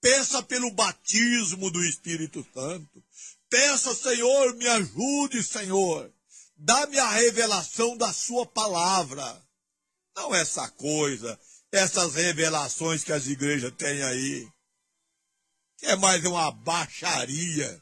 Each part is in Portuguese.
peça pelo batismo do Espírito Santo. Peça, Senhor, me ajude, Senhor. Dá-me a revelação da sua palavra. Não essa coisa, essas revelações que as igrejas têm aí. Que é mais uma baixaria.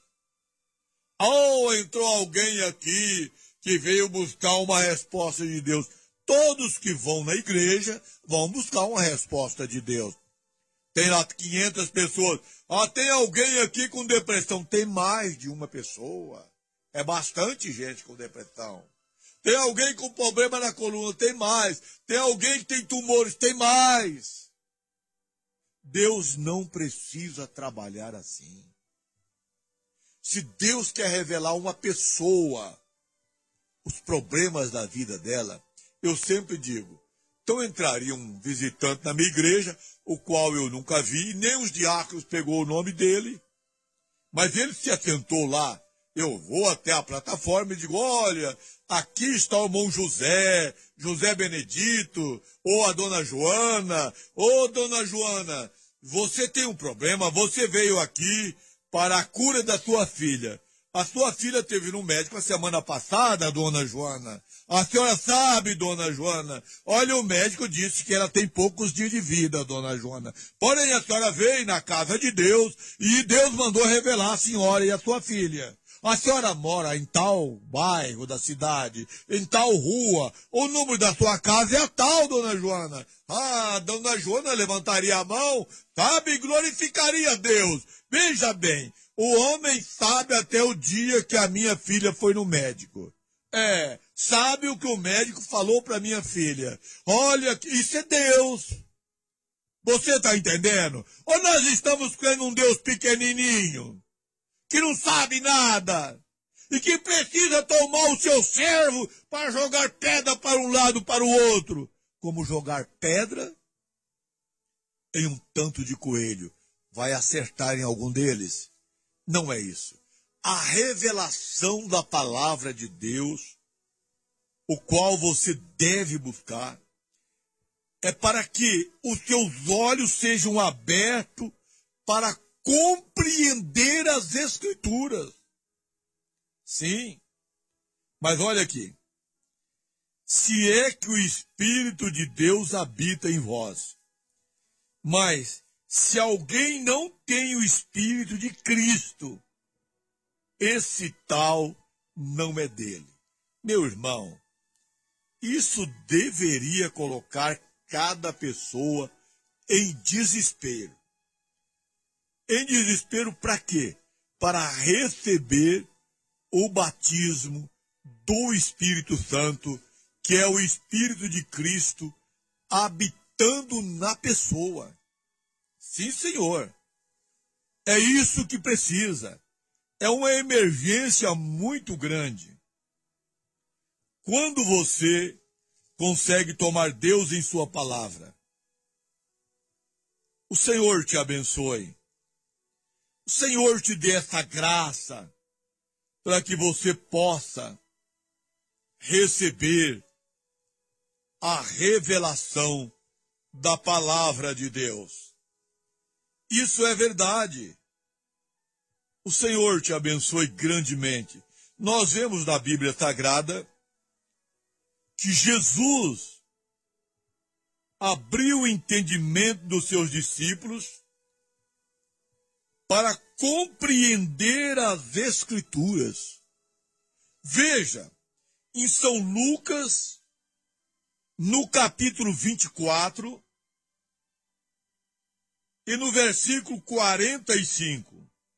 Oh, entrou alguém aqui que veio buscar uma resposta de Deus. Todos que vão na igreja vão buscar uma resposta de Deus. Tem lá 500 pessoas. Tem alguém aqui com depressão. Tem mais de uma pessoa. É bastante gente com depressão. Tem alguém com problema na coluna. Tem mais. Tem alguém que tem tumores. Tem mais. Deus não precisa trabalhar assim. Se Deus quer revelar uma pessoa os problemas da vida dela, eu sempre digo, então entraria um visitante na minha igreja, o qual eu nunca vi, nem os diáconos pegou o nome dele, mas ele se assentou lá. Eu vou até a plataforma e digo, olha, aqui está o irmão José, José Benedito, ou a dona Joana, ô dona Joana, você tem um problema, você veio aqui para a cura da sua filha. A sua filha teve no médico a semana passada, dona Joana. A senhora sabe, dona Joana. Olha, o médico disse que ela tem poucos dias de vida, dona Joana. Porém, a senhora veio na casa de Deus e Deus mandou revelar a senhora e a sua filha. A senhora mora em tal bairro da cidade, em tal rua. O número da sua casa é tal, dona Joana. Dona Joana levantaria a mão, sabe, e glorificaria a Deus. Veja bem, o homem sabe até o dia que a minha filha foi no médico. Sabe o que o médico falou para minha filha. Olha, isso é Deus. Você está entendendo? Ou nós estamos crendo um Deus pequenininho, que não sabe nada, e que precisa tomar o seu servo para jogar pedra para um lado para o outro. Como jogar pedra em um tanto de coelho. Vai acertar em algum deles? Não é isso. A revelação da palavra de Deus, o qual você deve buscar, é para que os seus olhos sejam abertos para compreender as Escrituras. Sim, mas olha aqui. Se é que o Espírito de Deus habita em vós, mas se alguém não tem o Espírito de Cristo, esse tal não é dele. Meu irmão, isso deveria colocar cada pessoa em desespero. Em desespero para quê? Para receber o batismo do Espírito Santo, que é o Espírito de Cristo habitando na pessoa. Sim, senhor. É isso que precisa. É uma emergência muito grande. Quando você consegue tomar Deus em sua palavra, o Senhor te abençoe. O Senhor te dê essa graça para que você possa receber a revelação da palavra de Deus. Isso é verdade. O Senhor te abençoe grandemente. Nós vemos na Bíblia Sagrada que Jesus abriu o entendimento dos seus discípulos para compreender as Escrituras. Veja, em São Lucas, no capítulo 24, e no versículo 45.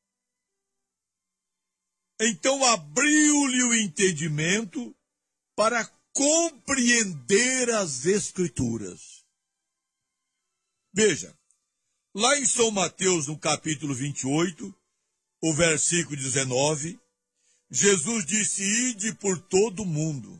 Então abriu-lhe o entendimento para compreender as Escrituras. Veja, lá em São Mateus, no capítulo 28, o versículo 19, Jesus disse, ide por todo o mundo,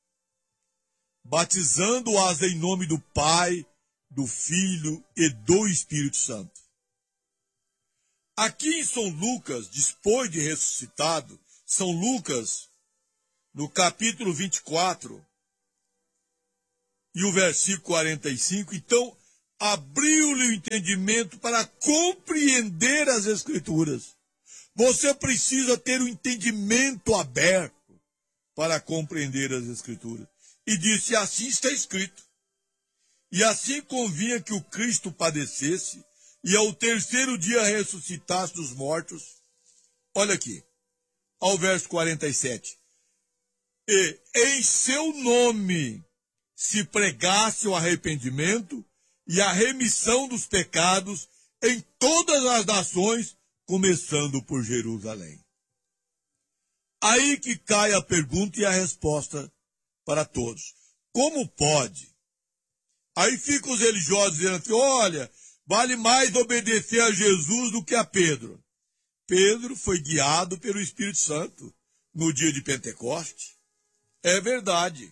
batizando-as em nome do Pai, do Filho e do Espírito Santo. Aqui em São Lucas, depois de ressuscitado, São Lucas, no capítulo 24, e o versículo 45, então, abriu-lhe o entendimento para compreender as Escrituras. Você precisa ter o entendimento aberto para compreender as Escrituras. E disse, assim está escrito. E assim convinha que o Cristo padecesse e ao terceiro dia ressuscitasse dos mortos. Olha aqui, ao verso 47. E em seu nome se pregasse o arrependimento e a remissão dos pecados em todas as nações, começando por Jerusalém. Aí que cai a pergunta e a resposta para todos. Como pode? Aí ficam os religiosos dizendo assim, olha, vale mais obedecer a Jesus do que a Pedro. Pedro foi guiado pelo Espírito Santo no dia de Pentecoste. É verdade.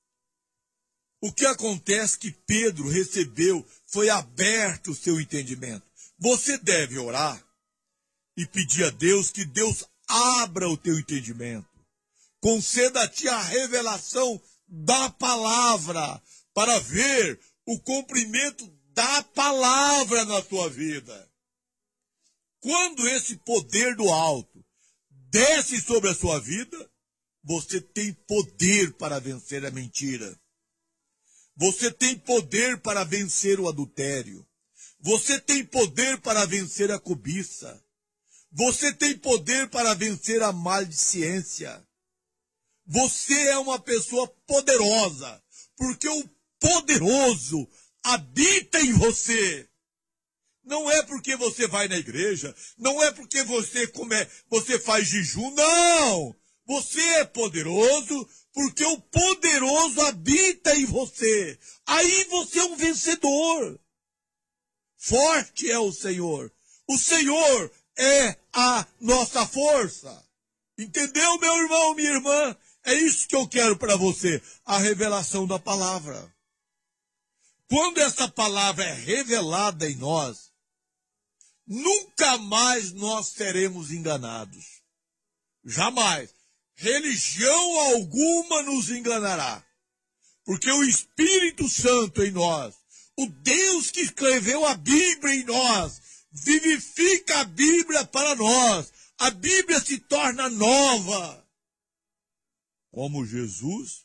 O que acontece que Pedro recebeu, foi aberto o seu entendimento. Você deve orar e pedir a Deus que Deus abra o teu entendimento. Conceda-te a revelação da palavra para ver o cumprimento da palavra na tua vida. Quando esse poder do alto desce sobre a sua vida, você tem poder para vencer a mentira. Você tem poder para vencer o adultério. Você tem poder para vencer a cobiça. Você tem poder para vencer a maledicência. Você é uma pessoa poderosa, porque o poderoso habita em você. Não é porque você vai na igreja, não é porque você faz jejum, não! Você é poderoso porque o poderoso habita em você. Aí você é um vencedor. Forte é o Senhor. O Senhor é a nossa força. Entendeu, meu irmão, minha irmã? É isso que eu quero para você, a revelação da palavra. Quando essa palavra é revelada em nós, nunca mais nós seremos enganados. Jamais. Religião alguma nos enganará. Porque o Espírito Santo em nós, o Deus que escreveu a Bíblia em nós, vivifica a Bíblia para nós. A Bíblia se torna nova. Como Jesus,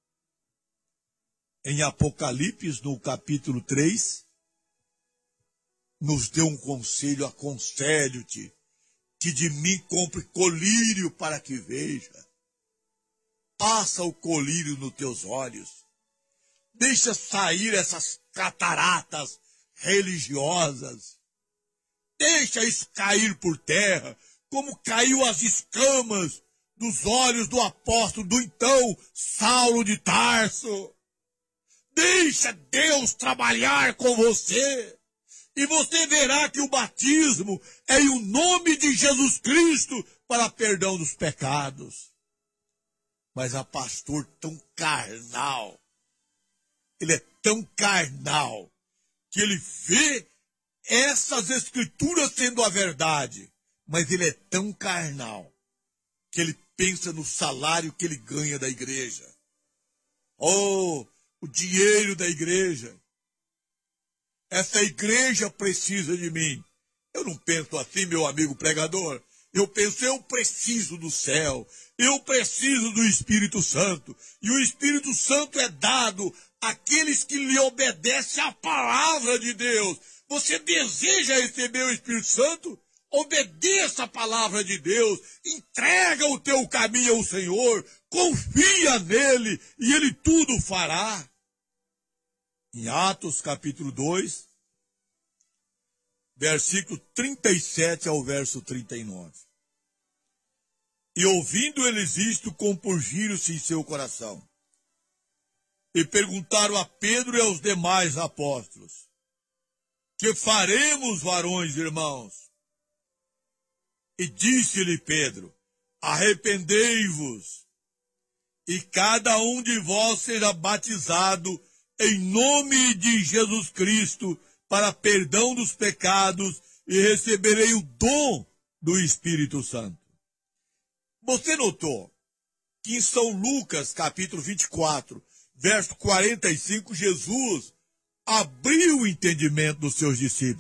em Apocalipse, no capítulo 3, nos deu um conselho, aconselho-te, que de mim compre colírio para que veja. Passa o colírio nos teus olhos. Deixa sair essas cataratas religiosas. Deixa isso cair por terra, como caiu as escamas dos olhos do apóstolo, do então Saulo de Tarso. Deixa Deus trabalhar com você. E você verá que o batismo é em o nome de Jesus Cristo para perdão dos pecados. Mas a pastor tão carnal, ele é tão carnal, que ele vê essas escrituras sendo a verdade, mas ele é tão carnal, que ele pensa no salário que ele ganha da igreja. Oh, o dinheiro da igreja. Essa igreja precisa de mim. Eu não penso assim, meu amigo pregador. Eu penso, eu preciso do céu. Eu preciso do Espírito Santo. E o Espírito Santo é dado àqueles que lhe obedecem à palavra de Deus. Você deseja receber o Espírito Santo? Obedeça a palavra de Deus. Entrega o teu caminho ao Senhor. Confia nele e ele tudo fará. Em Atos capítulo 2, versículo 37 ao verso 39. E ouvindo eles isto, compungiram-se em seu coração. E perguntaram a Pedro e aos demais apóstolos: que faremos, varões irmãos? E disse-lhe Pedro: arrependei-vos, e cada um de vós seja batizado em nome de Jesus Cristo, para perdão dos pecados, e receberei o dom do Espírito Santo. Você notou que em São Lucas, capítulo 24, verso 45, Jesus abriu o entendimento dos seus discípulos.